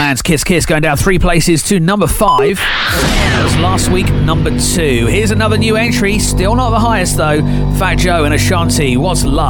Man's Kiss Kiss going down 3 places to number 5. That was last week, number 2. Here's another new entry, still not the highest though. Fat Joe and Ashanti, What's Love?